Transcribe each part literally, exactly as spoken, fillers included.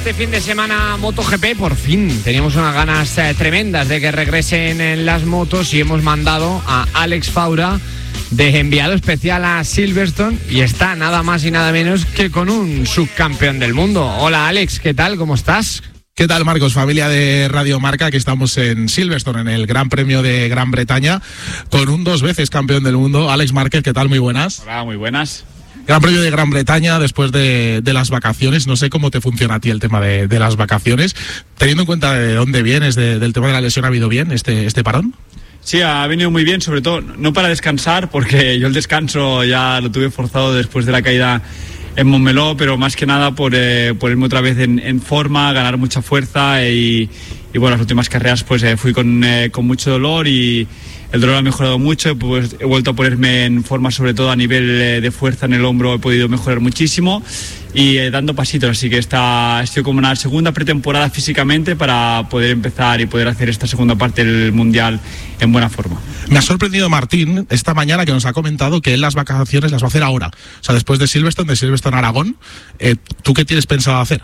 este fin de semana MotoGP, por fin. Teníamos unas ganas eh, tremendas de que regresen en las motos y hemos mandado a Alex Faura de enviado especial a Silverstone y está nada más y nada menos que con un subcampeón del mundo. Hola Alex, ¿qué tal? ¿Cómo estás? ¿Qué tal, Marcos? Familia de Radio Marca, que estamos en Silverstone, en el Gran Premio de Gran Bretaña, con un dos veces campeón del mundo, Alex Márquez. ¿Qué tal? Muy buenas. Hola, muy buenas. Gran Premio de Gran Bretaña después de, de las vacaciones. No sé cómo te funciona a ti el tema de, de las vacaciones. Teniendo en cuenta de dónde vienes, de, del tema de la lesión, ¿ha habido bien este, este parón? Sí, ha venido muy bien, sobre todo no para descansar, porque yo el descanso ya lo tuve forzado después de la caída en Montmeló, pero más que nada por eh, ponerme otra vez en, en forma, ganar mucha fuerza y, y bueno, las últimas carreras pues eh, fui con, eh, con mucho dolor y el dolor ha mejorado mucho, pues he vuelto a ponerme en forma, sobre todo a nivel eh, de fuerza en el hombro, he podido mejorar muchísimo y eh, dando pasitos, así que está, estoy como una segunda pretemporada físicamente para poder empezar y poder hacer esta segunda parte del Mundial en buena forma. Me ha sorprendido Martín esta mañana, que nos ha comentado que él las vacaciones las va a hacer ahora, o sea, después de Silverstone, de Silverstone Aragón. eh, ¿Tú qué tienes pensado hacer?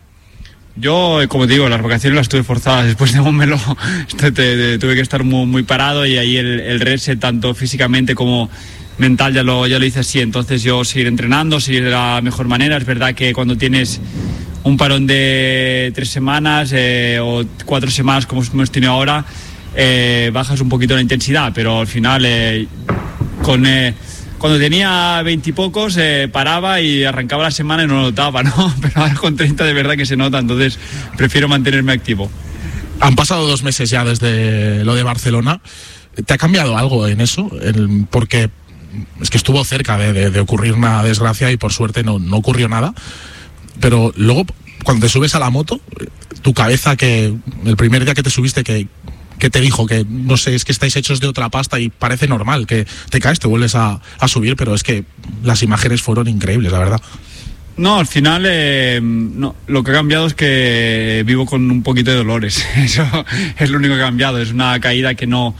Yo, como te digo, las vacaciones las tuve forzadas después de Montmeló. Tuve que estar muy, muy parado y ahí el, el reset, tanto físicamente como mental, ya lo, ya lo hice así. Entonces yo seguir entrenando, seguir de la mejor manera. Es verdad que cuando tienes un parón de tres semanas eh, o cuatro semanas como hemos tenido ahora, eh, bajas un poquito la intensidad, pero al final eh, con... Eh, Cuando tenía veintipocos eh, paraba y arrancaba la semana y no lo notaba, ¿no? Pero ahora con treinta de verdad que se nota, entonces prefiero mantenerme activo. Han pasado dos meses ya desde lo de Barcelona. ¿Te ha cambiado algo en eso? El, porque es que estuvo cerca de, de, de ocurrir una desgracia y por suerte no, no ocurrió nada. Pero luego, cuando te subes a la moto, tu cabeza, que el primer día que te subiste, que... ¿qué te dijo? Que no sé, es que estáis hechos de otra pasta y parece normal que te caes, te vuelves a, a subir, pero es que las imágenes fueron increíbles, la verdad. No, al final eh, no, lo que ha cambiado es que vivo con un poquito de dolores. Eso es lo único que ha cambiado. Es una caída que no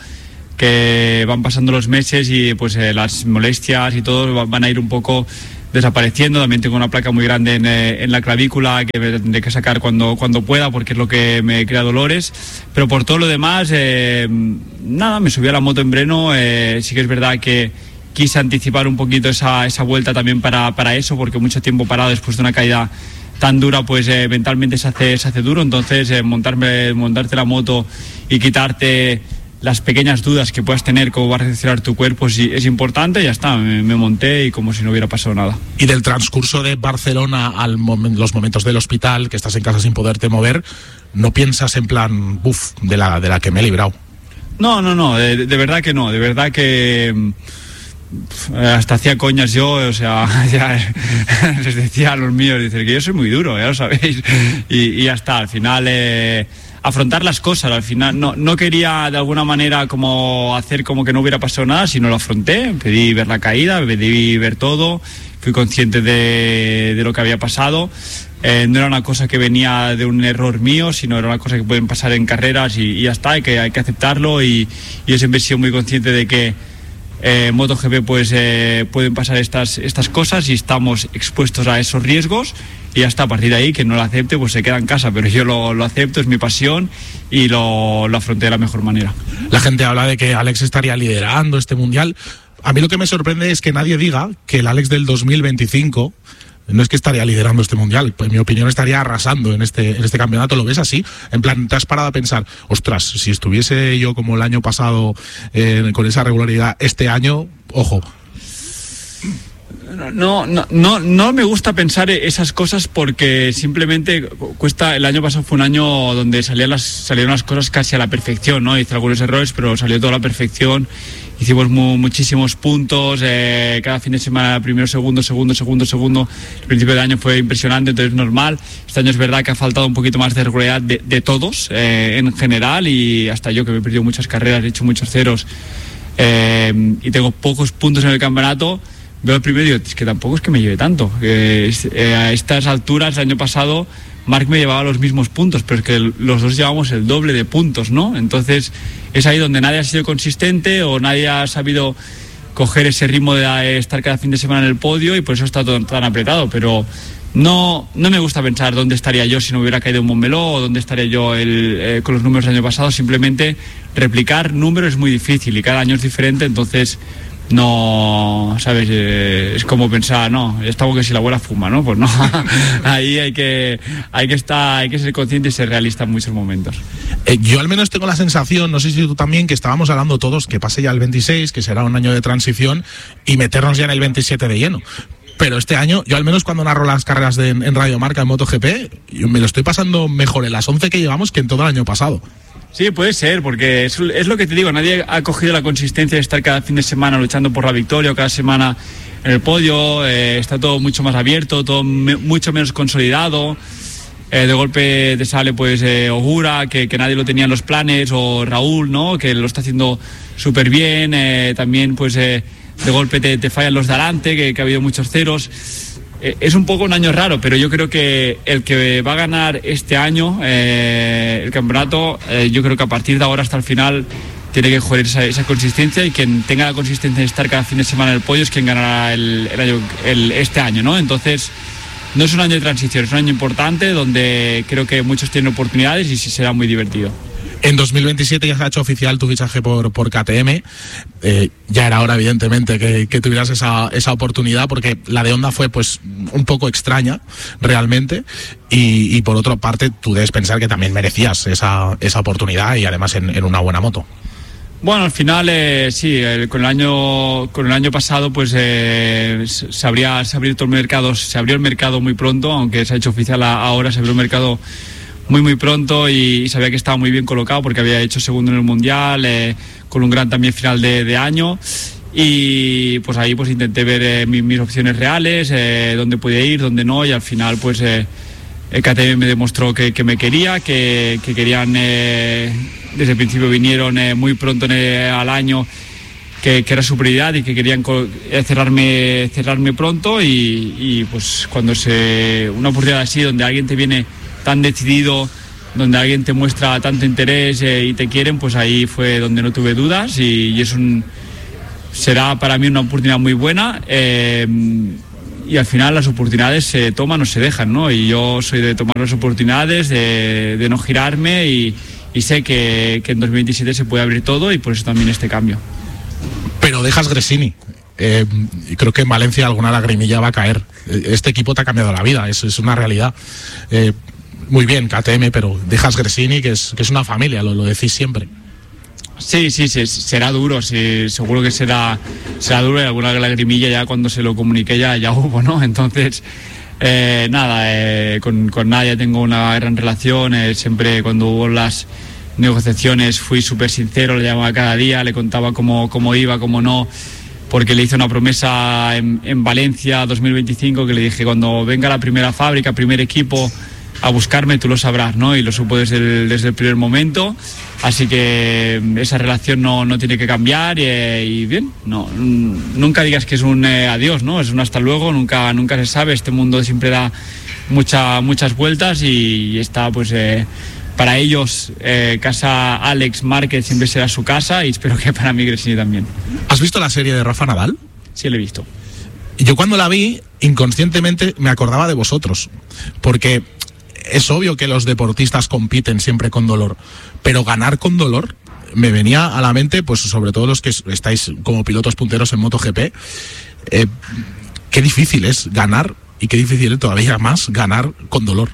que van pasando los meses y pues eh, las molestias y todo van a ir un poco desapareciendo. También tengo una placa muy grande en, eh, en la clavícula que me tendré que sacar cuando, cuando pueda, porque es lo que me crea dolores, pero por todo lo demás eh, nada, me subí a la moto en Breno. Eh, sí que es verdad que quise anticipar un poquito esa, esa vuelta también para, para eso, porque mucho tiempo parado después de una caída tan dura, pues eh, mentalmente se hace, se hace duro. Entonces eh, montarme, montarte la moto y quitarte las pequeñas dudas que puedas tener, cómo va a reaccionar tu cuerpo, es, es importante. Ya está, me, me monté y como si no hubiera pasado nada. Y del transcurso de Barcelona a mom- los momentos del hospital, que estás en casa sin poderte mover, ¿no piensas en plan, buf, de la, de la que me he librado? No, no, no, de, de verdad que no, de verdad que hasta hacía coñas yo, o sea, ya les decía a los míos, dicen que yo soy muy duro, ya lo sabéis, y, y ya está, al final... Eh, afrontar las cosas, al final no, no quería de alguna manera como hacer como que no hubiera pasado nada, sino lo afronté, pedí ver la caída, pedí ver todo, fui consciente de, de lo que había pasado. Eh, no era una cosa que venía de un error mío, sino era una cosa que pueden pasar en carreras y, y ya está, hay que, hay que aceptarlo y, y yo siempre he sido muy consciente de que eh, MotoGP pues eh, pueden pasar estas, estas cosas y estamos expuestos a esos riesgos. Y ya está, a partir de ahí, que no lo acepte, pues se queda en casa, pero yo lo, lo acepto, es mi pasión y lo, lo afronté de la mejor manera. La gente habla de que Alex estaría liderando este Mundial. A mí lo que me sorprende es que nadie diga que el Alex del dos mil veinticinco no es que estaría liderando este Mundial, pues en mi opinión estaría arrasando en este, en este campeonato. ¿Lo ves así? En plan, ¿te has parado a pensar, ostras, si estuviese yo como el año pasado eh, con esa regularidad, este año, ojo? No, no, no, no me gusta pensar esas cosas porque simplemente cuesta. El año pasado fue un año donde salían las, salieron las cosas casi a la perfección, ¿no? Hice algunos errores, pero salió toda la perfección. Hicimos mu, muchísimos puntos, eh, cada fin de semana, primero, segundo, segundo, segundo, segundo. El principio de año fue impresionante, entonces normal. Este año es verdad que ha faltado un poquito más de regularidad de, de todos eh, en general, y hasta yo, que me he perdido muchas carreras, he hecho muchos ceros eh, y tengo pocos puntos en el campeonato. Veo el primero y digo, es que tampoco es que me lleve tanto. Eh, eh, a estas alturas, el año pasado, Marc me llevaba los mismos puntos, pero es que el, los dos llevamos el doble de puntos, ¿no? Entonces, es ahí donde nadie ha sido consistente o nadie ha sabido coger ese ritmo de estar cada fin de semana en el podio, y por eso está todo tan apretado. Pero No, no me gusta pensar dónde estaría yo si no hubiera caído en Montmeló o dónde estaría yo el, eh, con los números del año pasado. Simplemente replicar números es muy difícil y cada año es diferente, entonces no, ¿sabes? Eh, es como pensar, no, es como que si la abuela fuma, ¿no? Pues no, ahí hay que, hay que estar, hay que ser consciente y ser realista en muchos momentos. Eh, yo al menos tengo la sensación, no sé si tú también, que estábamos hablando todos que pase ya el veintiséis, que será un año de transición y meternos ya en el veintisiete de lleno. Pero este año, yo al menos cuando narro las carreras de, en Radio Marca, en MotoGP, yo me lo estoy pasando mejor en las once que llevamos que en todo el año pasado. Sí, puede ser, porque es, es lo que te digo, nadie ha cogido la consistencia de estar cada fin de semana luchando por la victoria o cada semana en el podio, eh, está todo mucho más abierto, todo me, mucho menos consolidado. Eh, de golpe te sale pues eh, Ogura, que, que nadie lo tenía en los planes, o Raúl, ¿no? Que lo está haciendo súper bien, eh, también pues... Eh, de golpe te, te fallan los de adelante, que, que ha habido muchos ceros. Eh, es un poco un año raro, pero yo creo que el que va a ganar este año eh, el campeonato, eh, yo creo que a partir de ahora hasta el final tiene que jugar esa, esa consistencia, y quien tenga la consistencia de estar cada fin de semana en el podio es quien ganará el, el año, el, este año, ¿no? Entonces no es un año de transición, es un año importante donde creo que muchos tienen oportunidades y sí será muy divertido. En dos mil veintisiete ya se ha hecho oficial tu fichaje por, por K T M. Eh, ya era hora, evidentemente, que, que tuvieras esa, esa oportunidad, porque la de Honda fue pues un poco extraña, realmente. Y, y por otra parte, tú debes pensar que también merecías esa, esa oportunidad, y además en, en una buena moto. Bueno, al final eh, sí, el, con el año con el año pasado pues eh, se, abría, se abrió todo el mercado, se abrió el mercado muy pronto, aunque se ha hecho oficial ahora, se abrió el mercado muy muy pronto, y, y sabía que estaba muy bien colocado porque había hecho segundo en el Mundial, eh, con un gran también final de, de año, y pues ahí pues intenté ver eh, mis, mis opciones reales, eh, dónde podía ir, dónde no, y al final pues eh, el K T M me demostró que, que me quería, que, que querían, eh, desde el principio vinieron eh, muy pronto en el, al año, que, que era su prioridad y que querían cerrarme, cerrarme pronto, y, y pues cuando se una oportunidad así donde alguien te viene tan decidido, donde alguien te muestra tanto interés eh, y te quieren, pues ahí fue donde no tuve dudas, y, y es un será para mí una oportunidad muy buena, eh, y al final las oportunidades se toman o se dejan, ¿no? Y yo soy de tomar las oportunidades, de, de no girarme, y, y sé que, que en dos mil veintisiete se puede abrir todo, y por eso también este cambio. Pero dejas Gresini. Eh, creo que en Valencia alguna lagrimilla va a caer. Este equipo te ha cambiado la vida, es, es una realidad. Eh, Muy bien, K T M, pero dejas Gresini, que es, que es una familia, lo, lo decís siempre. Sí, sí, sí, será duro, sí, seguro que será, será duro, y alguna lagrimilla ya cuando se lo comuniqué ya, ya hubo, ¿no? Entonces, eh, nada, eh, con, con Nadia tengo una gran relación, eh, siempre cuando hubo las negociaciones fui súper sincero, le llamaba cada día, le contaba cómo, cómo iba, cómo no, porque le hice una promesa en, en Valencia dos mil veinticinco, que le dije, cuando venga la primera fábrica, primer equipo a buscarme, tú lo sabrás, ¿no? Y lo supo desde el, desde el primer momento, así que esa relación no, no tiene que cambiar, y, y bien, no, nunca digas que es un eh, adiós, ¿no? Es un hasta luego, nunca, nunca se sabe, este mundo siempre da mucha, muchas vueltas, y, y está pues eh, para ellos eh, casa Alex Márquez siempre será su casa, y espero que para mí Gresini también. ¿Has visto la serie de Rafa Nadal? Sí, la he visto. Yo cuando la vi, inconscientemente me acordaba de vosotros, porque es obvio que los deportistas compiten siempre con dolor, pero ganar con dolor me venía a la mente, pues sobre todo los que estáis como pilotos punteros en MotoGP, eh, qué difícil es ganar, y qué difícil es todavía más ganar con dolor.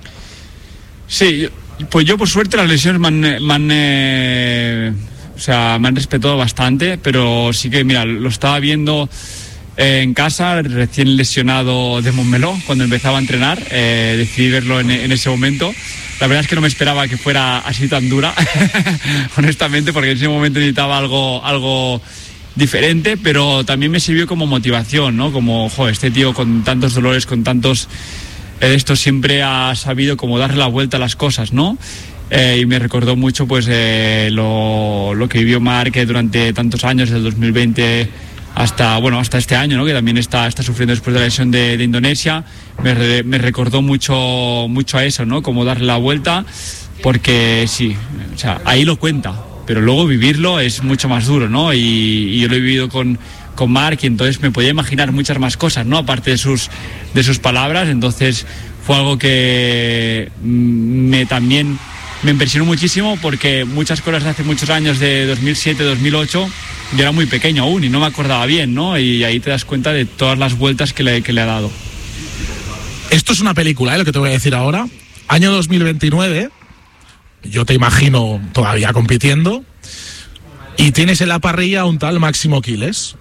Sí, pues yo por suerte las lesiones me han, me han, eh, o sea, me han respetado bastante, pero sí que, mira, lo estaba viendo en casa, recién lesionado de Montmeló, cuando empezaba a entrenar, eh, decidí verlo en, en ese momento. La verdad es que no me esperaba que fuera así tan dura, honestamente, porque en ese momento necesitaba algo, algo diferente, pero también me sirvió como motivación, ¿no? Como, joder, este tío con tantos dolores, con tantos... Eh, esto siempre ha sabido como darle la vuelta a las cosas, ¿no? Eh, y me recordó mucho pues eh, lo, lo que vivió Márquez durante tantos años, del dos mil veinte hasta bueno hasta este año, ¿no? Que también está, está sufriendo después de la lesión de, de Indonesia. Me, re, me recordó mucho, mucho a eso, ¿no? Como darle la vuelta, porque sí, o sea, ahí lo cuenta, pero luego vivirlo es mucho más duro, ¿no? Y, y yo lo he vivido con, con Marc, y entonces me podía imaginar muchas más cosas, ¿no? Aparte de sus, de sus palabras. Entonces fue algo que me también me impresionó muchísimo, porque muchas cosas de hace muchos años, de dos mil siete, dos mil ocho, yo era muy pequeño aún y no me acordaba bien, ¿no? Y ahí te das cuenta de todas las vueltas que le, que le ha dado. Esto es una película, ¿eh? Lo que te voy a decir ahora. Año dos mil veintinueve, yo te imagino todavía compitiendo, y tienes en la parrilla a un tal Máximo Quiles.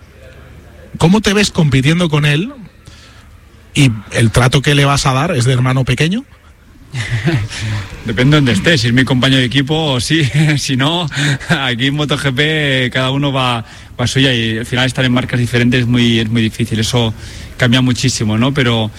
¿Cómo te ves compitiendo con él? ¿Y el trato que le vas a dar es de hermano pequeño? Depende de donde estés, si es mi compañero de equipo, sí, si no, aquí en MotoGP cada uno va, va suya, y al final estar en marcas diferentes es muy, es muy difícil, eso cambia muchísimo, ¿no? Pero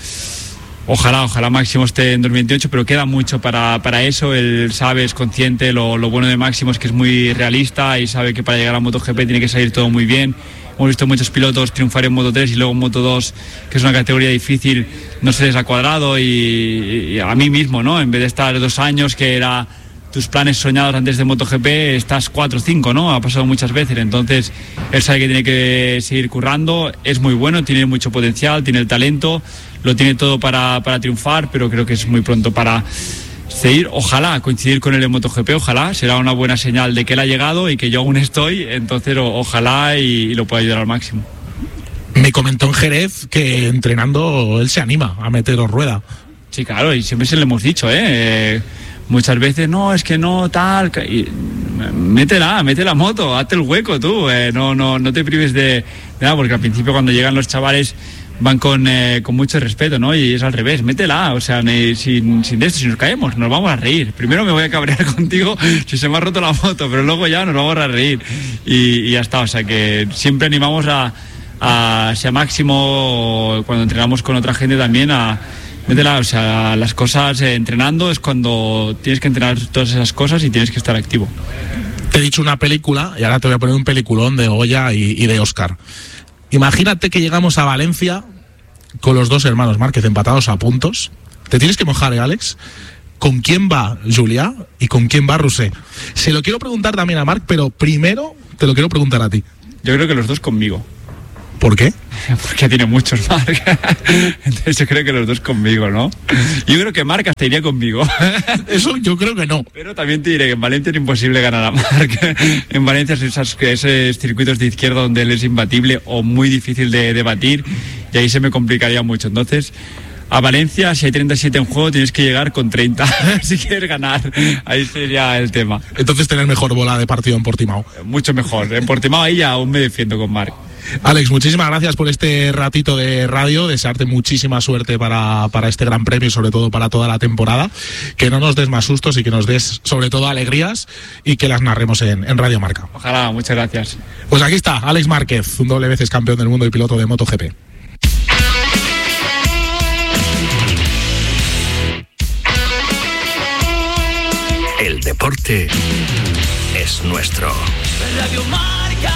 ojalá, ojalá Máximo esté en dos mil veintiocho, pero queda mucho para, para eso. Él sabe, es consciente, lo, lo bueno de Máximo es que es muy realista y sabe que para llegar a MotoGP tiene que salir todo muy bien. Hemos visto muchos pilotos triunfar en Moto tres y luego en Moto dos, que es una categoría difícil, no se les ha cuadrado, y, y a mí mismo, ¿no? En vez de estar dos años, que era tus planes soñados antes de MotoGP, estás cuatro o cinco, ¿no? Ha pasado muchas veces. Entonces él sabe que tiene que seguir currando, es muy bueno, tiene mucho potencial, tiene el talento, lo tiene todo para, para triunfar, pero creo que es muy pronto para seguir. Ojalá coincidir con él en MotoGP, ojalá, será una buena señal de que él ha llegado y que yo aún estoy, entonces o, ojalá y, y lo pueda ayudar al máximo. Me comentó en Jerez que entrenando él se anima a meteros rueda. Sí, claro, y siempre se lo hemos dicho, ¿eh? eh muchas veces, no, es que no, tal, y, métela, mete la moto, hazte el hueco tú, eh, no, no, no te prives de, de nada, porque al principio cuando llegan los chavales van con, eh, con mucho respeto, ¿no? Y es al revés, métela, o sea, ne, sin, sin esto, si nos caemos, nos vamos a reír. Primero me voy a cabrear contigo si se me ha roto la moto, pero luego ya nos vamos a reír y, y ya está, o sea que siempre animamos a, a si a Máximo, cuando entrenamos con otra gente también, a métela, o sea, las cosas, eh, entrenando es cuando tienes que entrenar todas esas cosas y tienes que estar activo. Te he dicho una película y ahora te voy a poner un peliculón de Goya y, y de Oscar. Imagínate que llegamos a Valencia con los dos hermanos Márquez empatados a puntos. Te tienes que mojar, ¿eh, Alex? ¿Con quién va Julià y con quién va Rousset? Se lo quiero preguntar también a Marc, pero primero te lo quiero preguntar a ti. Yo creo que los dos conmigo. ¿Por qué? Porque tiene muchos Marc. Entonces yo creo que los dos conmigo, ¿no? Yo creo que Marc hasta iría conmigo. Eso yo creo que no. Pero también te diré que en Valencia es imposible ganar a Marc. En Valencia es esos, esos circuitos de izquierda donde él es imbatible o muy difícil de, de batir, y ahí se me complicaría mucho. Entonces, a Valencia, si hay treinta y siete en juego, tienes que llegar con treinta si quieres ganar. Ahí sería el tema. Entonces tener mejor bola de partido en Portimao. Mucho mejor. En Portimao ahí ya aún me defiendo con Marc. Alex, muchísimas gracias por este ratito de radio, desearte muchísima suerte para, para este Gran Premio y sobre todo para toda la temporada, que no nos des más sustos y que nos des sobre todo alegrías y que las narremos en, en Radio Marca. Ojalá, muchas gracias. Pues aquí está, Alex Márquez, un doble veces campeón del mundo y piloto de MotoGP. El deporte es nuestro. Radio Marca.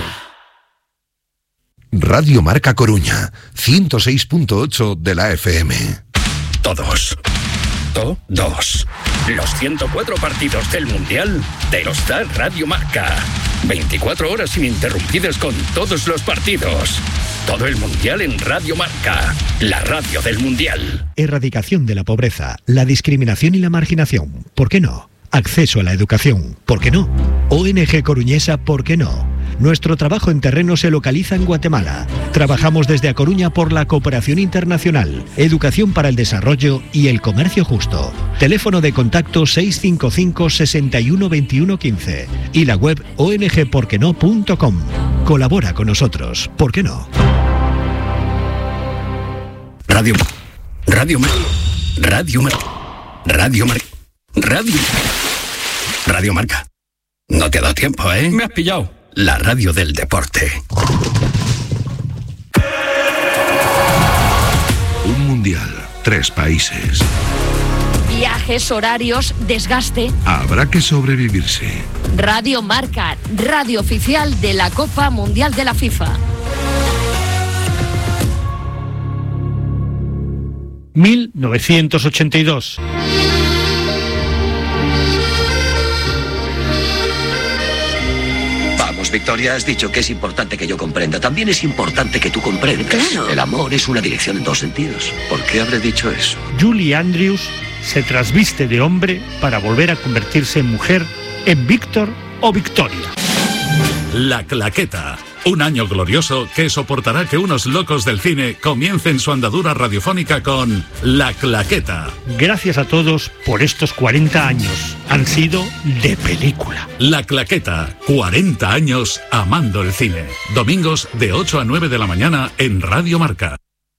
Radio Marca Coruña, ciento seis punto ocho de la F M. Todos. Todos. Los ciento cuatro partidos del Mundial te los da Radio Marca. veinticuatro horas ininterrumpidas con todos los partidos. Todo el Mundial en Radio Marca, la radio del Mundial. Erradicación de la pobreza, la discriminación y la marginación. ¿Por qué no? Acceso a la educación. ¿Por qué no? O N G Coruñesa. ¿Por qué no? Nuestro trabajo en terreno se localiza en Guatemala. Trabajamos desde A Coruña por la cooperación internacional, educación para el desarrollo y el comercio justo. Teléfono de contacto seis cinco cinco, seis uno, dos uno uno cinco y la web o n g por qué no punto com. Colabora con nosotros. ¿Por qué no? Radio. Radio Mar. Radio Mar. Radio Mar. Radio. Radio Marca. No te ha dado tiempo, ¿eh? Me has pillado. La radio del deporte. Un mundial, tres países. Viajes, horarios, desgaste. Habrá que sobrevivirse. Radio Marca, radio oficial de la Copa Mundial de la FIFA. mil novecientos ochenta y dos. Vamos, Victoria, has dicho que es importante que yo comprenda. También es importante que tú comprendas. Claro. El amor es una dirección en dos sentidos. ¿Por qué habré dicho eso? Julie Andrews se trasviste de hombre para volver a convertirse en mujer, en Víctor o Victoria. La Claqueta. Un año glorioso que soportará que unos locos del cine comiencen su andadura radiofónica con La Claqueta. Gracias a todos por estos cuarenta años. Han sido de película. La Claqueta. cuarenta años amando el cine. Domingos de ocho a nueve de la mañana en Radio Marca.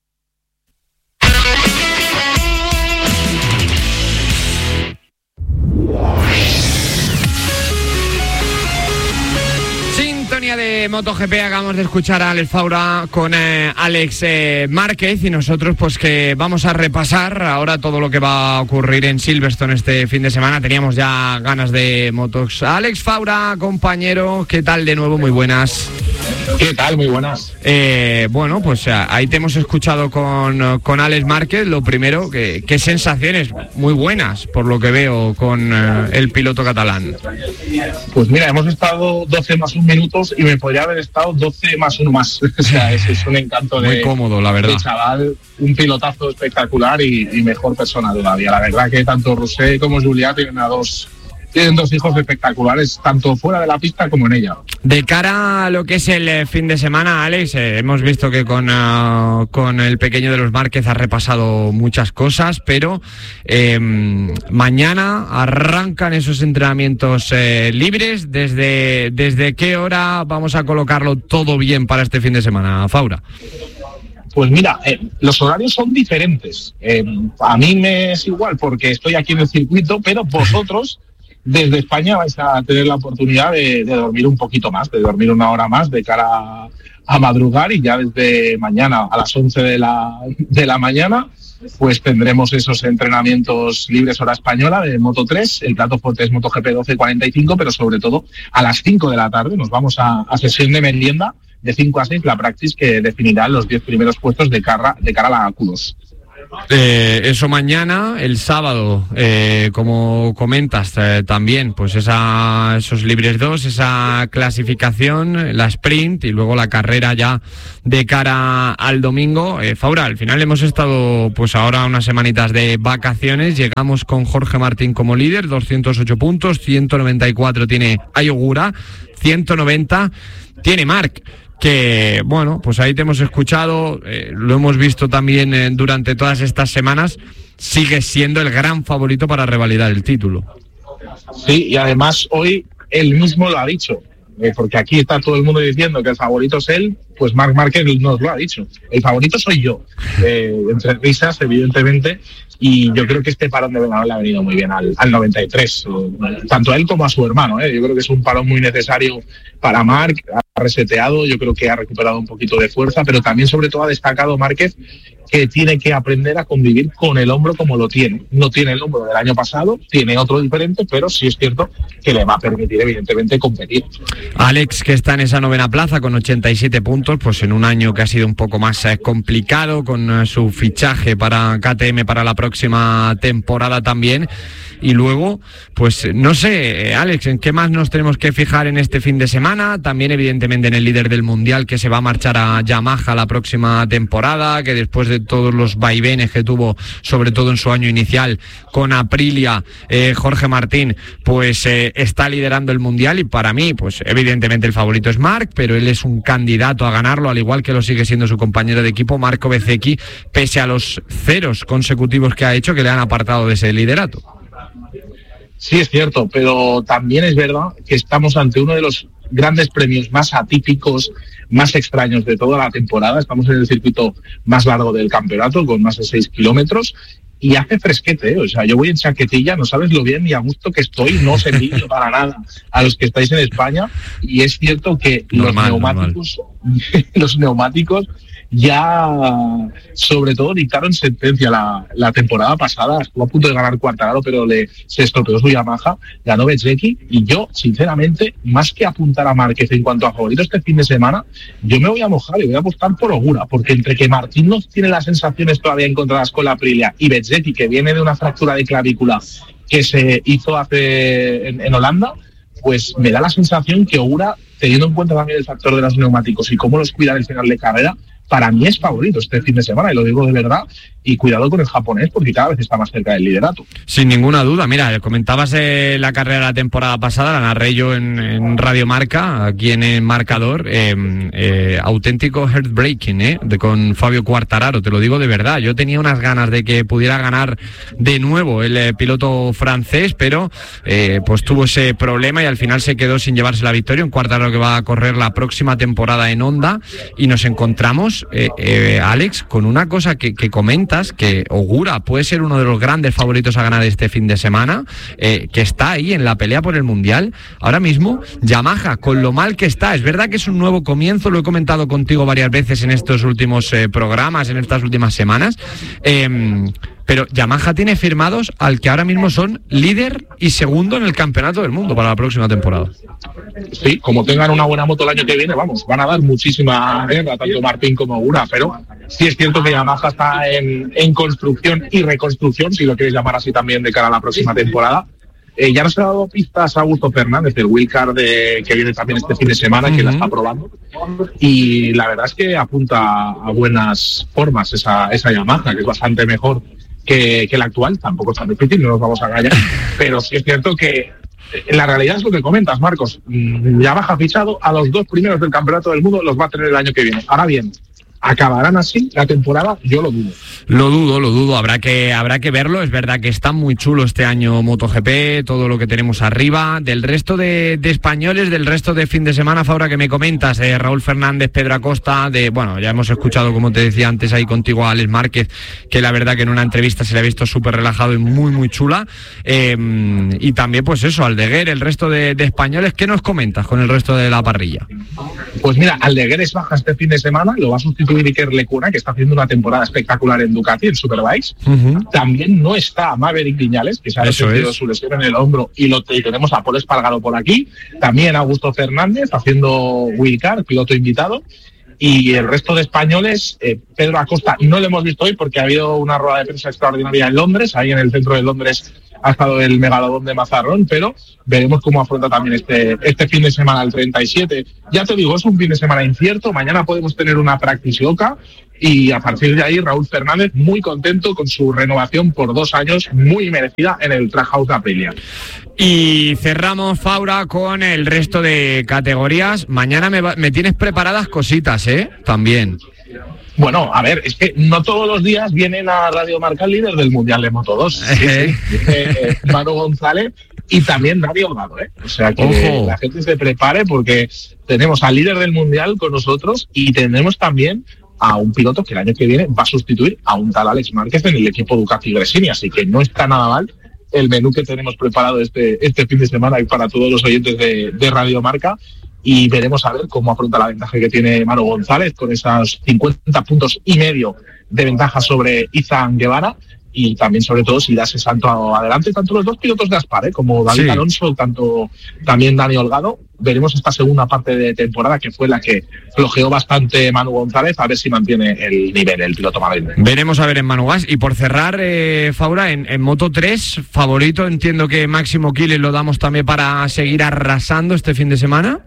De MotoGP acabamos de escuchar a Alex Faura con eh, Alex eh, Márquez y nosotros pues que vamos a repasar ahora todo lo que va a ocurrir en Silverstone este fin de semana. Teníamos ya ganas de motos. Alex Faura, compañero, ¿qué tal de nuevo? Muy buenas. ¿Qué tal? Muy buenas. Eh, bueno, pues ahí te hemos escuchado con, con Alex Márquez. Lo primero, que, qué sensaciones muy buenas, por lo que veo, con eh, el piloto catalán. Pues mira, hemos estado doce más un minutos y me podría haber estado doce más uno más. O sea, es, es un encanto de, muy cómodo, la verdad. de chaval, un pilotazo espectacular y, y mejor persona todavía. La verdad que tanto Rousset como Julià tienen a dos... Tienen dos hijos espectaculares, tanto fuera de la pista como en ella. De cara a lo que es el eh, fin de semana, Alex, eh, hemos visto que con, uh, con el pequeño de los Márquez ha repasado muchas cosas, pero eh, mañana arrancan esos entrenamientos eh, libres. ¿Desde, ¿Desde qué hora vamos a colocarlo todo bien para este fin de semana, Faura? Pues mira, eh, los horarios son diferentes. Eh, a mí me es igual porque estoy aquí en el circuito, pero vosotros... Desde España vais a tener la oportunidad de, de dormir un poquito más, de dormir una hora más de cara a, a madrugar y ya desde mañana a las once de la, de la mañana pues tendremos esos entrenamientos libres hora española de Moto tres, el plato fuerte es MotoGP doce cuarenta y cinco, pero sobre todo a las cinco de la tarde nos vamos a, a sesión de merienda de cinco a seis, la practice que definirá los diez primeros puestos de cara, de cara a la Q dos. Eh, eso mañana, el sábado, eh, como comentas, eh, también, pues esa, esos libres dos, esa clasificación, la sprint y luego la carrera ya de cara al domingo. Eh, Faura, al final hemos estado pues ahora unas semanitas de vacaciones, llegamos con Jorge Martín como líder, doscientos ocho puntos, ciento noventa y cuatro tiene Ayogura, ciento noventa tiene Marc. Que, bueno, pues ahí te hemos escuchado, eh, lo hemos visto también eh, durante todas estas semanas, sigue siendo el gran favorito para revalidar el título. Sí, y además hoy él mismo lo ha dicho, eh, porque aquí está todo el mundo diciendo que el favorito es él, pues Marc Márquez nos lo ha dicho. El favorito soy yo, eh, entre risas, evidentemente, y yo creo que este parón de verano le ha venido muy bien al, al noventa y tres, eh, tanto a él como a su hermano. Eh. Yo creo que es un parón muy necesario para Marc, ha reseteado, yo creo que ha recuperado un poquito de fuerza, pero también sobre todo ha destacado Márquez que tiene que aprender a convivir con el hombro como lo tiene. No tiene el hombro del año pasado, tiene otro diferente, pero sí es cierto que le va a permitir evidentemente competir. Alex, que está en esa novena plaza con ochenta y siete puntos, pues en un año que ha sido un poco más eh, complicado con eh, su fichaje para K T M para la próxima temporada también. Y luego, pues no sé, eh, Alex, ¿en qué más nos tenemos que fijar en este fin de semana? También evidentemente en el líder del Mundial que se va a marchar a Yamaha la próxima temporada, que después de todos los vaivenes que tuvo, sobre todo en su año inicial con Aprilia, eh, Jorge Martín, pues eh, está liderando el Mundial y para mí, pues evidentemente el favorito es Marc, pero él es un candidato a ganarlo, al igual que lo sigue siendo su compañero de equipo, Marco Bezzecchi, pese a los ceros consecutivos que ha hecho que le han apartado de ese liderato. Sí, es cierto, pero también es verdad que estamos ante uno de los grandes premios más atípicos, más extraños de toda la temporada. Estamos en el circuito más largo del campeonato, con más de seis kilómetros, y hace fresquete, ¿eh? O sea, yo voy en chaquetilla, no sabes lo bien y a gusto que estoy, no os envidio para nada a los que estáis en España, y es cierto que normal, los neumáticos, los neumáticos ya, sobre todo, dictaron sentencia la, la temporada pasada. Estuvo a punto de ganar Quartararo, pero le, se estropeó su Yamaha, ganó Bezzecchi, y yo, sinceramente, más que apuntar a Márquez en cuanto a favorito este fin de semana, yo me voy a mojar y voy a apostar por Ogura, porque entre que Martín no tiene las sensaciones todavía encontradas con la Aprilia, y Bezzecchi, que viene de una fractura de clavícula que se hizo hace en, en Holanda, pues me da la sensación que Ogura teniendo en cuenta también el factor de los neumáticos y cómo los cuida el final de carrera, para mí es favorito este fin de semana, y lo digo de verdad. Y cuidado con el japonés, porque cada vez está más cerca del liderato. Sin ninguna duda. Mira, comentabas eh, la carrera de la temporada pasada, la narré yo en, en Radio Marca, aquí en el marcador. Eh, eh, auténtico heartbreaking, ¿eh? De, con Fabio Quartararo, te lo digo de verdad. Yo tenía unas ganas de que pudiera ganar de nuevo el eh, piloto francés, pero eh, pues tuvo ese problema y al final se quedó sin llevarse la victoria. Un Quartararo que va a correr la próxima temporada en Honda, y nos encontramos, eh, eh, Alex, con una cosa que, que comenta, que Ogura puede ser uno de los grandes favoritos a ganar este fin de semana, eh, que está ahí en la pelea por el Mundial. Ahora mismo, Yamaha, con lo mal que está, es verdad que es un nuevo comienzo, lo he comentado contigo varias veces en estos últimos eh, programas, en estas últimas semanas, eh, pero Yamaha tiene firmados al que ahora mismo son líder y segundo en el campeonato del mundo para la próxima temporada. Sí, como tengan una buena moto el año que viene, vamos, van a dar muchísima guerra, tanto Martín como Ogura, pero sí es cierto que Yamaha está en, en construcción y reconstrucción, si lo quieres llamar así, también de cara a la próxima temporada. Eh, ya nos ha dado pistas Augusto Fernández, el wildcard de, que viene también este fin de semana, uh-huh. que la está probando, y la verdad es que apunta a buenas formas esa, esa Yamaha, que es bastante mejor que, que la actual. Tampoco es tan difícil, no nos vamos a engañar, pero sí es cierto que la realidad es lo que comentas, Marcos. Yamaha ha fichado a los dos primeros del campeonato del mundo, los va a tener el año que viene. Ahora bien, ¿acabarán así la temporada? Yo lo dudo. Lo dudo, lo dudo. Habrá que, habrá que verlo. Es verdad que está muy chulo este año MotoGP, todo lo que tenemos arriba. Del resto de, de españoles, del resto de fin de semana, Faura, que me comentas, de Raúl Fernández, Pedro Acosta, de, bueno, ya hemos escuchado, como te decía antes ahí contigo, a Alex Márquez, que la verdad que en una entrevista se le ha visto súper relajado y muy, muy chula. Eh, y también, pues eso, Aldeguer, el resto de, de españoles. ¿Qué nos comentas con el resto de la parrilla? Pues mira, Aldeguer es baja este fin de semana, lo va a sustituir Iker Lecuna, que está haciendo una temporada espectacular en Ducati, en Superbikes. Uh-huh. También no está Maverick Viñales, que se ha resistido su lesión en el hombro, y lo y tenemos a Paul Espargaro por aquí. También Augusto Fernández haciendo wildcard, piloto invitado. Y el resto de españoles, eh, Pedro Acosta no lo hemos visto hoy porque ha habido una rueda de prensa extraordinaria en Londres, ahí en el centro de Londres ha estado el megalodón de Mazarrón, pero veremos cómo afronta también este, este fin de semana el treinta y siete. Ya te digo, es un fin de semana incierto, mañana podemos tener una practice loca, y a partir de ahí Raúl Fernández muy contento con su renovación por dos años muy merecida en el Trackhouse de Aprilia. Y cerramos, Faura, con el resto de categorías. Mañana me, va, me tienes preparadas cositas, ¿eh? También. Bueno, a ver, es que no todos los días vienen a Radio Marca el líder del Mundial de Moto dos. Sí, sí. Eh, Manu González y también Dani Olgado, ¿eh? O sea que Ojo. La gente se prepare porque tenemos al líder del Mundial con nosotros y tenemos también a un piloto que el año que viene va a sustituir a un tal Alex Márquez en el equipo Ducati Gresini, así que no está nada mal el menú que tenemos preparado este, este fin de semana y para todos los oyentes de, de Radio Marca. Y veremos a ver cómo afronta la ventaja que tiene Manu González con esos cincuenta puntos y medio de ventaja sobre Izan Guevara, y también sobre todo si da ese salto adelante tanto los dos pilotos de Aspar, ¿eh? como David sí. Alonso, tanto también Dani Olgado. Veremos esta segunda parte de temporada, que fue la que flojeó bastante Manu González, a ver si mantiene el nivel el piloto madrileño. Veremos a ver en Manu Gas. Y por cerrar, eh, Faura, en, en Moto tres, favorito, entiendo que Máximo Quiles lo damos también para seguir arrasando este fin de semana.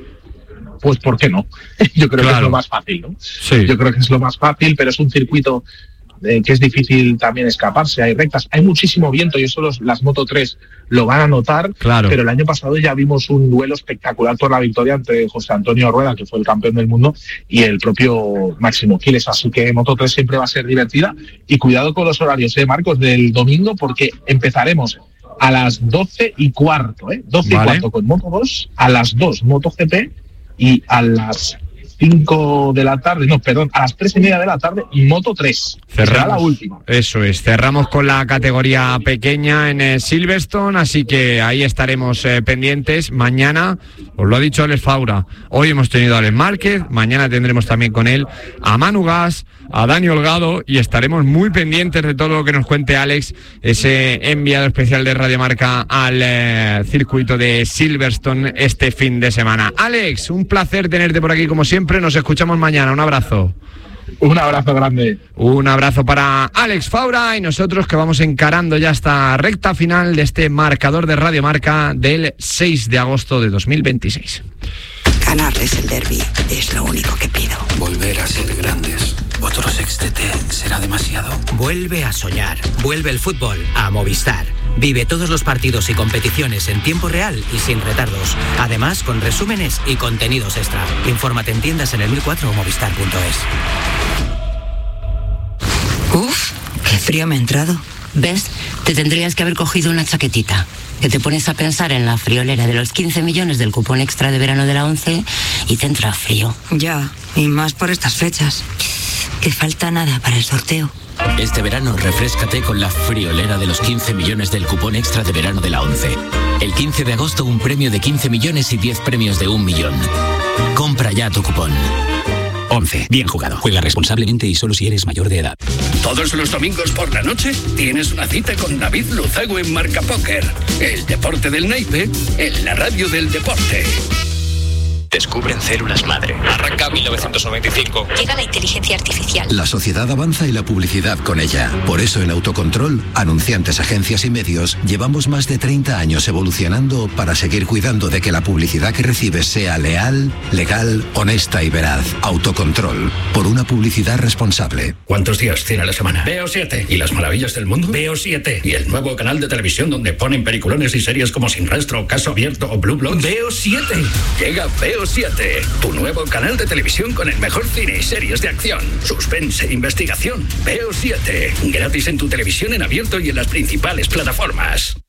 Pues ¿por qué no? Yo creo claro. que es lo más fácil, ¿no? Sí. Yo creo que es lo más fácil, pero es un circuito eh, que es difícil también escaparse. Hay rectas, hay muchísimo viento y eso los, las Moto tres lo van a notar, claro. pero el año pasado ya vimos un duelo espectacular por la victoria entre José Antonio Rueda, que fue el campeón del mundo, y el propio Máximo Quiles, así que Moto tres siempre va a ser divertida. Y cuidado con los horarios, ¿eh, Marcos? Del domingo, porque empezaremos a las doce y cuarto, ¿eh? doce vale. y cuarto con Moto dos, a las dos MotoGP, y a las cinco de la tarde, no, perdón, a las tres y media de la tarde, Moto tres. Cerramos. Será la última. Eso es, cerramos con la categoría pequeña en eh, Silverstone, así que ahí estaremos eh, pendientes. Mañana, os lo ha dicho Alex Faura, hoy hemos tenido a Alex Márquez, mañana tendremos también con él a Manu Gas, a Dani Olgado, y estaremos muy pendientes de todo lo que nos cuente Alex, ese enviado especial de Radio Marca al eh, circuito de Silverstone este fin de semana. Alex, un placer tenerte por aquí como siempre, nos escuchamos mañana, un abrazo. Un abrazo grande. Un abrazo para Alex Faura y nosotros que vamos encarando ya esta recta final de este marcador de Radio Marca del seis de agosto de dos mil veintiséis. Ganarles el derbi es lo único que pido. Volver a ser grandes. Otro sextete será demasiado. Vuelve a soñar. Vuelve el fútbol a Movistar. Vive todos los partidos y competiciones en tiempo real y sin retardos. Además, con resúmenes y contenidos extra. Infórmate en tiendas en el mil cuatro o movistar punto es. Uf, qué frío me ha entrado. ¿Ves? Te tendrías que haber cogido una chaquetita. Que te pones a pensar en la friolera de los quince millones del cupón extra de verano de la ONCE y te entra frío. Ya, y más por estas fechas. Que falta nada para el sorteo. Este verano refréscate con la friolera de los quince millones del cupón extra de verano de la ONCE. El quince de agosto un premio de quince millones y diez premios de un millón. Compra ya tu cupón. ONCE. Bien jugado. Juega responsablemente y solo si eres mayor de edad. Todos los domingos por la noche tienes una cita con David Luzago en Marca Póker. El deporte del naipe en la radio del deporte. Descubren células madre. Arranca mil novecientos noventa y cinco. Llega la inteligencia artificial. La sociedad avanza y la publicidad con ella. Por eso en Autocontrol, anunciantes, agencias y medios, llevamos más de treinta años evolucionando para seguir cuidando de que la publicidad que recibes sea leal, legal, honesta y veraz. Autocontrol. Por una publicidad responsable. ¿Cuántos días tiene la semana? Veo siete. ¿Y las maravillas del mundo? Veo siete. ¿Y el nuevo canal de televisión donde ponen peliculones y series como Sin Rastro, Caso Abierto o Blue Bloods? Veo siete. Llega Veo siete, tu nuevo canal de televisión con el mejor cine y series de acción, suspense e investigación. Veo siete, gratis en tu televisión en abierto y en las principales plataformas.